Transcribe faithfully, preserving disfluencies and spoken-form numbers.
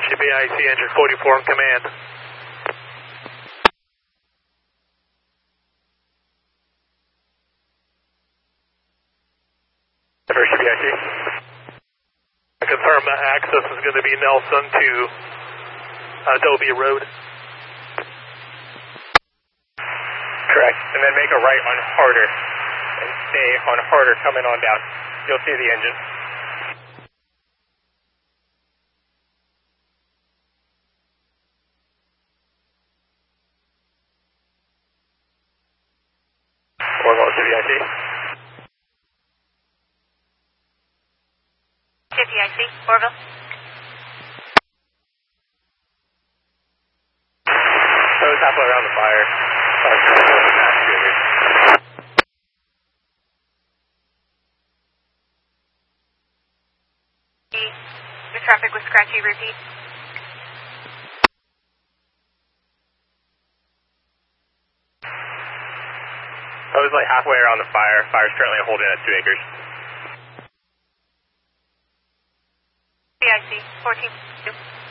B I C engine forty-four in command. First B I C. I confirm that access is going to be Nelson to Adobe Road. Correct. And then make a right on Harder. And stay on Harder coming on down. You'll see the engine. Orville to B I C. K P I C, Orville. I was halfway around the fire. The traffic was scratchy, repeat. I was like halfway around the fire. Fire's currently holding at two acres. B I C, fourteen two.